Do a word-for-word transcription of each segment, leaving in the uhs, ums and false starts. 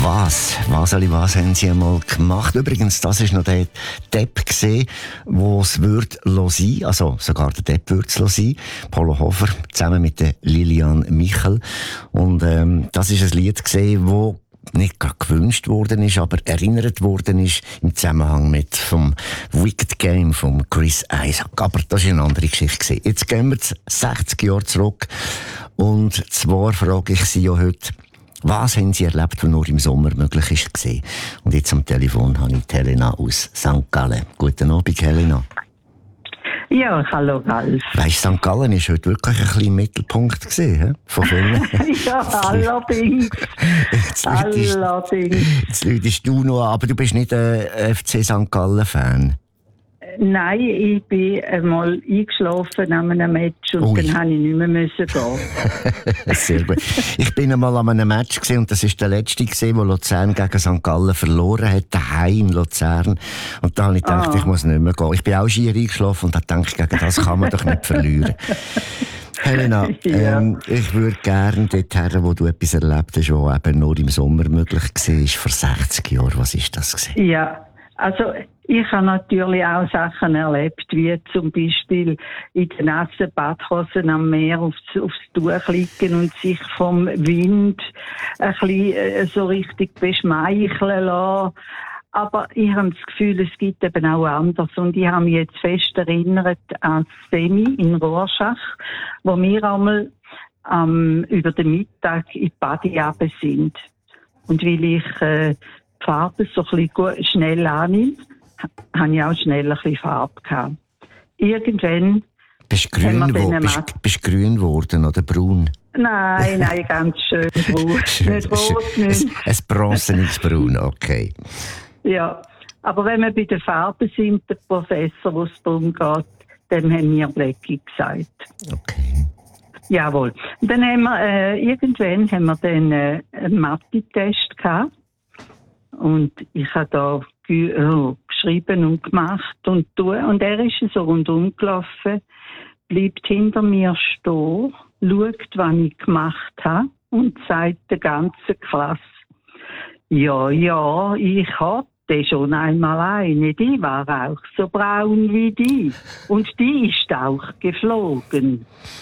Was? Was, alle was haben Sie einmal gemacht? Übrigens, das war noch der Depp, der es wird sein, also sogar der Depp wird es sein, Polo Hofer, zusammen mit der Lilian Michel. Und ähm, das ist ein Lied, das nicht gerade gewünscht worden ist, aber erinnert worden ist im Zusammenhang mit vom Wicked Game von Chris Isaak. Aber das war eine andere Geschichte. Jetzt gehen wir sechzig Jahre zurück. Und zwar frage ich Sie ja heute, was haben Sie erlebt, was nur im Sommer möglich war? Und jetzt am Telefon habe ich Helena aus Sankt Gallen. Guten Abend, Helena. Ja, hallo Ralf. Weisst, Sankt Gallen war heute wirklich ein bisschen im Mittelpunkt gewesen, von vielen. Ja, allerdings. Jetzt läutest, allerdings. Jetzt läutest du noch, aber du bist nicht ein F C Sankt Gallen-Fan. Nein, ich bin einmal eingeschlafen an einem Match und Ui. dann musste ich nicht mehr müssen gehen. Sehr gut. Ich bin einmal an einem Match gewesen, und das war der letzte gewesen, wo Luzern gegen Sankt Gallen verloren hat, daheim in Luzern. Und da habe ich gedacht, Ah. ich muss nicht mehr gehen. Ich bin auch schier eingeschlafen und habe gedacht, gegen das kann man doch nicht verlieren. Helena, Ja. ähm, ich würde gerne dorthin, wo du etwas erlebt hast, was eben nur im Sommer möglich war, vor sechzig Jahren. Was war das gewesen? Ja, also ich habe natürlich auch Sachen erlebt, wie zum Beispiel in den nassen Badhosen am Meer aufs, aufs Tuch liegen und sich vom Wind ein bisschen äh, so richtig beschmeicheln lassen. Aber ich habe das Gefühl, es gibt eben auch anders. Und ich habe mich jetzt fest erinnert an das Semi in Rorschach, wo wir einmal ähm, über den Mittag in die Badi runter sind. Und weil ich äh, die Farbe so ein bisschen gut, schnell annehme, habe ich auch schnell ein bisschen Farbe gehabt. Irgendwann... Bist du haben wir grün, wo, dann bist, mal- bist grün geworden oder braun? Nein, nein, ganz schön braun. Nicht rot, Ein, nicht. ein bronzeniges Braun, okay. Ja, aber wenn wir bei den Farben sind, der Professor, wo es darum geht, dem haben wir Blackie gesagt. Okay. Jawohl. Und dann haben wir, äh, irgendwann haben wir dann äh, einen Mathe-Test gehabt. Und ich habe da ge oh, geschrieben und gemacht und tun. Und er ist so rundum gelaufen, bleibt hinter mir stehen, schaut, was ich gemacht habe und sagt der ganzen Klasse, ja, ja, ich hatte schon einmal eine, die war auch so braun wie die. Und die ist auch geflogen.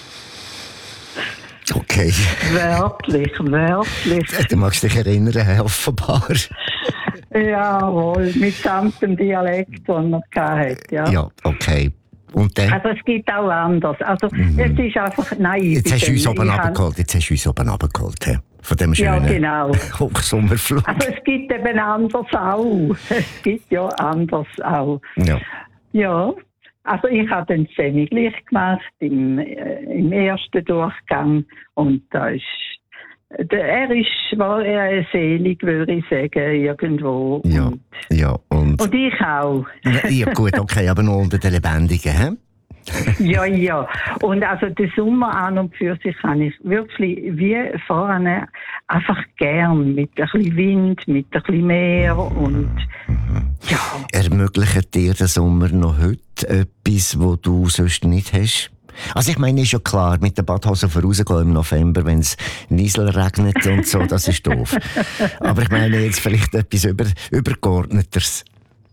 Okay. Wörtlich, wörtlich. Du magst dich erinnern, offenbar. Jawohl, mit samtem Dialekt, den er hatte, ja. Ja, okay. Und dann? Also es gibt auch anders. Also es ist einfach, nein. Jetzt hast du uns oben ich habe- runtergeholt. Jetzt hast du uns oben runtergeholt. he? Von dem Ja, schönen genau. Hochsommerflug. Also es gibt eben anders auch. Es gibt ja anders auch. Ja. Ja, also ich habe den Semi gleich gemacht im, äh, im ersten Durchgang und da ist, der, er ist, war er selig, würde ich sagen, irgendwo. Ja, Und, ja. Und, und ich auch. ja, gut, okay, aber nur unter den Lebendigen, hä? Ja, ja. Und also den Sommer an und für sich habe ich wirklich wie vorne einfach gern mit ein bisschen Wind, mit ein bisschen Meer und ja. Ermöglichen dir den Sommer noch heute etwas, was du sonst nicht hast? Also ich meine, ist ja klar, mit der Badhose vorausgehen im November, wenn es Niesel regnet und so, das ist doof. Aber ich meine jetzt vielleicht etwas über, übergeordneteres.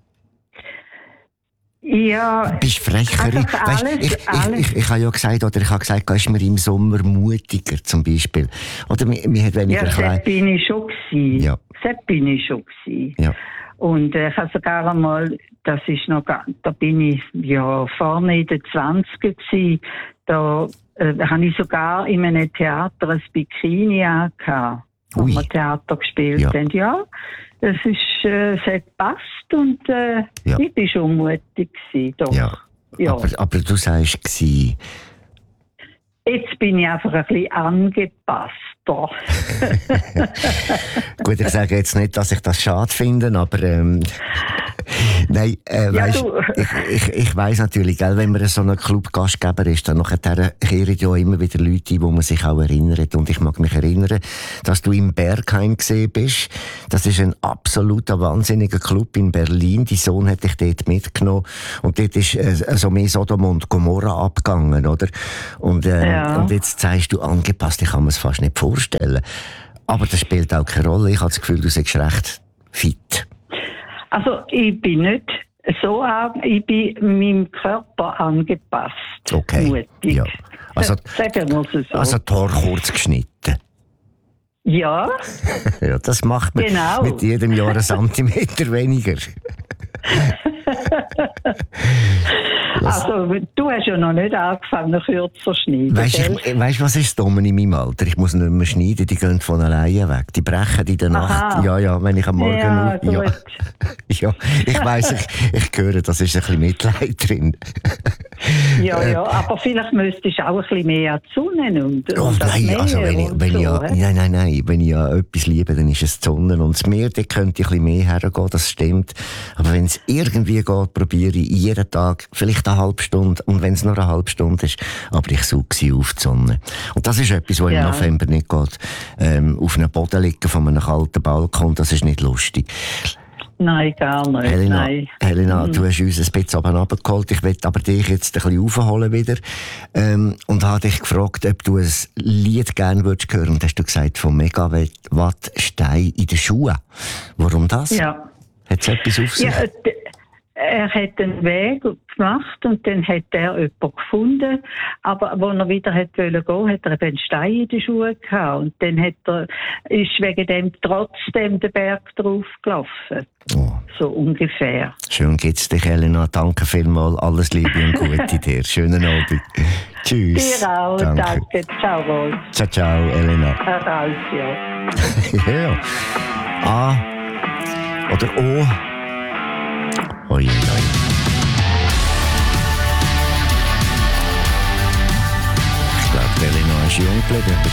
Ja, Bist frecherin. einfach Weisst, alles, ich, ich, alles. ich, ich habe ja gesagt, oder ich habe gesagt, ist mir im Sommer mutiger, zum Beispiel. Oder mir, mir hat weniger ja, das Kleid. bin ich schon gewesen. Ja. Das bin ich schon gewesen. Ja. Und äh, ich habe sogar einmal, das ist noch, ga- da bin ich ja vorne in den Zwanzigern gewesen, da äh, habe ich sogar in einem Theater ein Bikini angehabt, wo Ui. wir Theater gespielt Ja. haben. Ja, es ist, äh, es hat gepasst und äh, Ja. ich bin schon mutig gewesen, doch. Ja. Ja. Aber, aber du sagst gsi. Jetzt bin ich einfach ein bisschen angepasster. Gut, ich sage jetzt nicht, dass ich das schade finde, aber ähm, nein, äh, Ja, weißt, du. ich, ich, ich weiss natürlich, gell, wenn man so ein Club-Gastgeber ist, dann nachher kehren ja immer wieder Leute ein, wo man sich auch erinnert. Und ich mag mich erinnern, dass du im Bergheim gesehen bist. Das ist ein absoluter wahnsinniger Club in Berlin. Dein Sohn hat dich dort mitgenommen. Und dort ist äh, so mehr Sodom und Gomorra abgegangen, oder? Und, äh, Ja. und jetzt sagst du angepasst, ich kann mir es fast nicht vorstellen. Aber das spielt auch keine Rolle. Ich habe das Gefühl, du bist recht fit. Also ich bin nicht so an, ich bin meinem Körper angepasst. Okay. Mutig. Ja. Also, sagen wir es so. Also die Haare kurz geschnitten. Ja. Ja, das macht man genau. mit jedem Jahr einen Zentimeter weniger. Also, du hast ja noch nicht angefangen, kürzer zu schneiden. Weißt du, weißt, was ist dumm in meinem Alter? Ich muss nicht mehr schneiden, die gehen von alleine weg. Die brechen in der Nacht. Aha. Ja, ja, wenn ich am Morgen... Ja, ja. gut. Ja, ich weiss, ich, ich höre, das ist ein bisschen Mitleid drin. Ja, ja, aber vielleicht müsstest du auch ein bisschen mehr an die Sonne und, Oh und nein, Meer also wenn ich, und wenn so, ich ja, he? nein, nein, nein, wenn ich ja etwas liebe, dann ist es die Sonne und das Meer, da könnte ich ein bisschen mehr hergehen, das stimmt. Aber wenn es irgendwie geht, probiere ich jeden Tag, vielleicht eine halbe Stunde, und wenn es nur eine halbe Stunde ist, aber ich suche sie auf die Sonne. Und das ist etwas, was Ja. im November nicht geht. Ähm, auf einem Boden liegen von einem kalten Balkon, das ist nicht lustig. Nein, gar nicht. Helena, Nein. Helena Mhm. du hast uns ein bisschen oben runtergeholt. Ich will aber dich jetzt ein bisschen raufholen wieder. Ähm, und habe dich gefragt, ob du ein Lied gerne würdest hören. Und hast du gesagt, von Megawatt Stein in den Schuhen. Warum das? Ja. Hat es etwas auf sich? Ja, d- er hat einen Weg gemacht und dann hat er jemanden gefunden. Aber als er wieder hat wollen gehen, hat er eben einen Stein in den Schuhen gehabt. Und dann hat er, ist wegen dem trotzdem den Berg draufgelaufen. Oh. So ungefähr. Schön geht's dich, Helena. Danke vielmals. Alles Liebe und Gute dir. Schönen Abend. Tschüss. Dir auch. Danke. Danke. Ciao, Rolf. Ciao, ciao, Helena. Herr Ralf, ja. Ja. A oder O. Oi, oi, oi. Ich glaube, Helena ist jung geblieben.